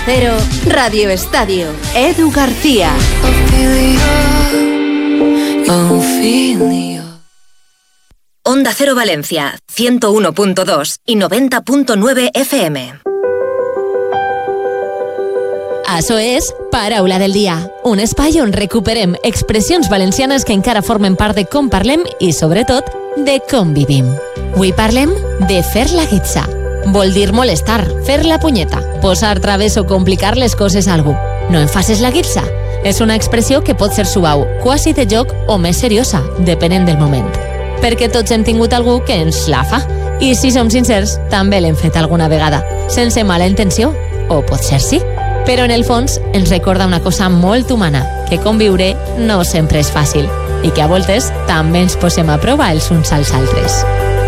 Cero, Radio Estadio. Edu García. Onda Cero Valencia, 101.2 i 90.9 FM. Això és Paraula del Dia, un espai on recuperem expressions valencianes que encara formen part de com parlem i, sobretot, de com vivim. Avui parlem de fer la guitza. Vol dir molestar, fer la punyeta, posar traves o complicar les coses a algú. No em faces la guitza. És una expressió que pot ser suau, quasi de joc o més seriosa, depenent del moment. Perquè tots hem tingut algú que ens la fa. I si som sincers, també l'hem fet alguna vegada, sense mala intenció, o potser sí. Però en el fons ens recorda una cosa molt humana, que conviure no sempre és fàcil i que a voltes també ens posem a prova els uns als altres.